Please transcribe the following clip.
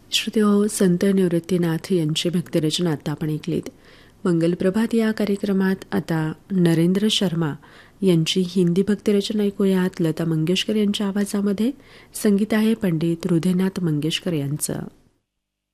श्रोतेहो, संत निवृत्तीनाथ यांची भक्तिरचना आता आपण ऐकलीत. मंगलप्रभात या कार्यक्रमात आता नरेंद्र शर्मा यांची हिंदी भक्तिरचना ऐकूयात. लता मंगेशकर यांच्या आवाजामध्ये. संगीत आहे पंडित हृदयनाथ मंगेशकर यांचं.